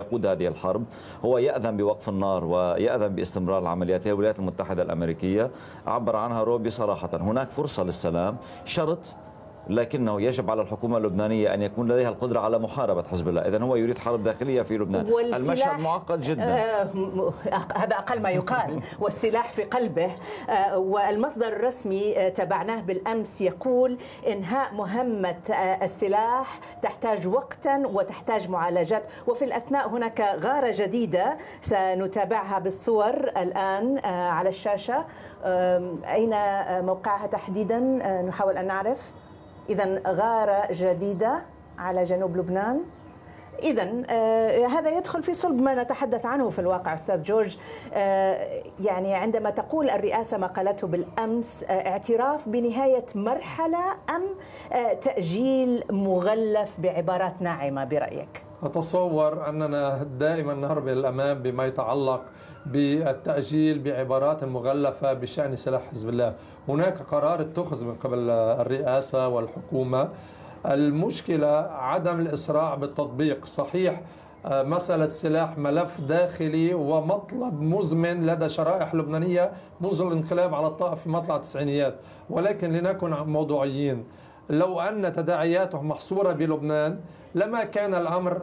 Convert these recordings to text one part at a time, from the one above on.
يقود هذه الحرب هو يأذن بوقف النار ويأذن باستمرار العمليات. هي الولايات المتحدة الأمريكية عبر عنها روبي صراحة، هناك فرصة للسلام شرط، لكنه يجب على الحكومة اللبنانية أن يكون لديها القدرة على محاربة حزب الله. إذن هو يريد حرب داخلية في لبنان. المشهد معقد جدا. هذا أقل ما يقال. والسلاح في قلبه. والمصدر الرسمي تابعناه بالأمس يقول إنهاء مهمة السلاح تحتاج وقتا وتحتاج معالجات. وفي الأثناء هناك غارة جديدة سنتابعها بالصور الآن على الشاشة. أين موقعها تحديدا؟ نحاول أن نعرف. إذن غارة جديدة على جنوب لبنان. إذن هذا يدخل في صلب ما نتحدث عنه في الواقع أستاذ جورج. يعني عندما تقول الرئاسة ما قالته بالأمس اعتراف بنهاية مرحلة أم تأجيل مغلف بعبارات ناعمة برأيك؟ أتصور أننا دائما نهرب إلى الأمام بما يتعلق بالتأجيل بعبارات مغلفة بشأن سلاح حزب الله. هناك قرار اتخذ من قبل الرئاسة والحكومة. المشكلة عدم الإسراع بالتطبيق. صحيح مسألة السلاح ملف داخلي ومطلب مزمن لدى شرائح لبنانية منذ الانقلاب على الطائف في مطلع التسعينيات، ولكن لنكن موضوعيين. لو أن تداعياته محصورة بلبنان لما كان الأمر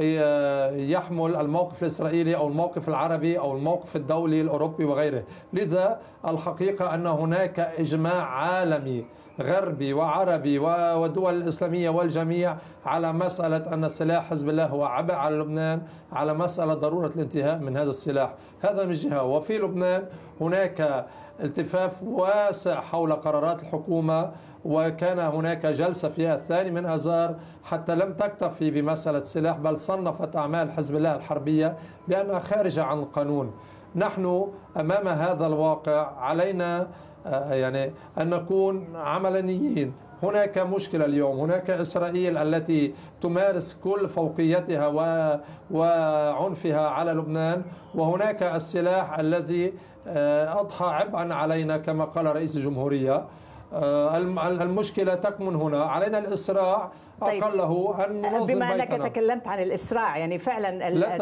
يحمل الموقف الإسرائيلي أو الموقف العربي أو الموقف الدولي الأوروبي وغيره. لذا الحقيقة أن هناك إجماع عالمي غربي وعربي والدول الإسلامية والجميع على مسألة أن سلاح حزب الله هو عبء على لبنان، على مسألة ضرورة الانتهاء من هذا السلاح. هذا من جهة. وفي لبنان هناك التفاف واسع حول قرارات الحكومة، وكان هناك جلسة في 2 آذار حتى لم تكتفي بمسألة سلاح، بل صنفت أعمال حزب الله الحربية بأنها خارجة عن القانون. نحن أمام هذا الواقع علينا يعني أن نكون عملانيين. هناك مشكلة اليوم، هناك إسرائيل التي تمارس كل فوقيتها وعنفها على لبنان، وهناك السلاح الذي أضحى عبئا علينا كما قال رئيس الجمهورية. المشكلة تكمن هنا. علينا الإسراع. طيب. أقله أن ننظم بما أنك بيتنا. تكلمت عن الإسراع، يعني فعلا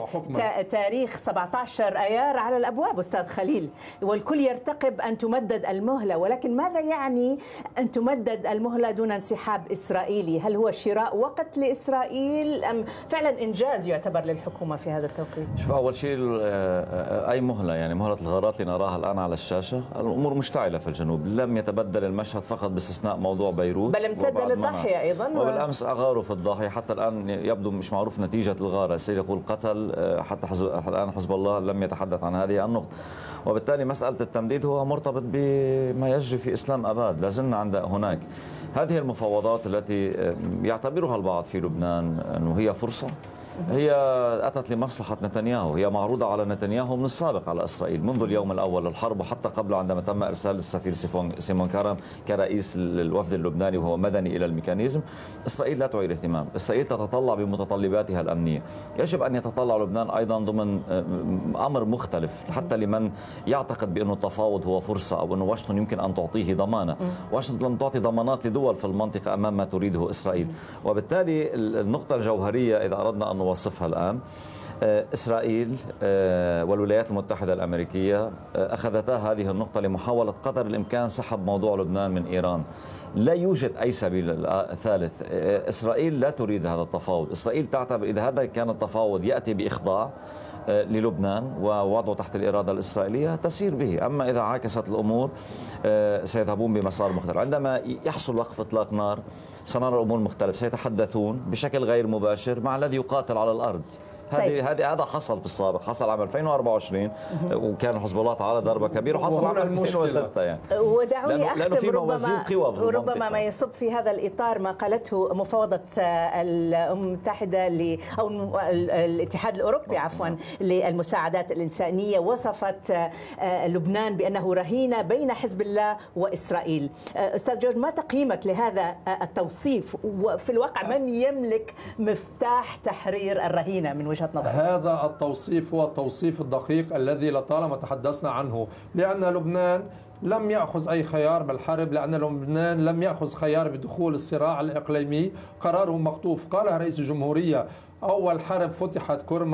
تاريخ 17 أيار على الأبواب أستاذ خليل، والكل يرتقب أن تمدد المهلة، ولكن ماذا يعني أن تمدد المهلة دون انسحاب إسرائيلي؟ هل هو شراء وقت لإسرائيل أم فعلا إنجاز يعتبر للحكومة في هذا التوقيت؟ شوف، أول شيء أي مهلة، يعني مهلة الغارات اللي نراها الآن على الشاشة، الأمور مشتعلة في الجنوب. لم يتبدل المشهد فقط باستثناء موضوع بيروت، بل امتد للضاحية أيضا. وبالأمس أغاروا في الضاحية. حتى الآن يبدو مش معروف نتيجة الغارة. السيد يقول قتل، حتى الآن حزب الله لم يتحدث عن هذه النقطة. وبالتالي مسألة التمديد هو مرتبط بما يجري في إسلام أباد. لازلنا عند هناك هذه المفاوضات التي يعتبرها البعض في لبنان أنه هي فرصة. هي أتت لمصلحة نتنياهو، هي معروضة على نتنياهو من السابق على إسرائيل منذ اليوم الأول للحرب، وحتى قبل عندما تم إرسال السفير سيمون كارام كرئيس الوفد اللبناني وهو مدني إلى الميكانيزم. إسرائيل لا تعير اهتمام. إسرائيل تتطلع بمتطلباتها الأمنية. يجب أن يتطلع لبنان أيضا ضمن أمر مختلف، حتى لمن يعتقد بأن التفاوض هو فرصة أو أن واشنطن يمكن أن تعطيه ضمانة. واشنطن لم تعطي ضمانات لدول في المنطقة أمام ما تريده إسرائيل. وبالتالي النقطة الجوهرية إذا أردنا أن نوصفها الآن، إسرائيل والولايات المتحدة الأمريكية أخذتا هذه النقطة لمحاولة قدر الإمكان سحب موضوع لبنان من إيران. لا يوجد أي سبيل ثالث. إسرائيل لا تريد هذا التفاوض. إسرائيل تعتبر إذا هذا كان التفاوض يأتي بإخضاع للبنان ووضعه تحت الإرادة الإسرائيلية تسير به. أما إذا عاكست الأمور سيذهبون بمسار مختلف. عندما يحصل وقف إطلاق نار سنرى الأمور مختلف. سيتحدثون بشكل غير مباشر مع الذي يقاتل على الأرض. هذا حصل في السابق، حصل عام 2024 وكان حزب الله تعالى ضربة كبيرة، وحصل عام 2006 يعني. ودعوني أختم ربما ما يصب في هذا الإطار ما قالته مفوضة الأمم المتحدة أو الاتحاد الأوروبي عفوا للمساعدات الإنسانية. وصفت لبنان بأنه رهينة بين حزب الله وإسرائيل. أستاذ جورج، ما تقييمك لهذا التوصيف؟ وفي الواقع من يملك مفتاح تحرير الرهينة من وجهة نظرك؟ هذا التوصيف هو التوصيف الدقيق الذي لطالما تحدثنا عنه، لأن لبنان لم يأخذ أي خيار بالحرب، لأن لبنان لم يأخذ خيار بدخول الصراع الإقليمي. قراره مخطوف. قال رئيس الجمهورية أول حرب فتحت كرما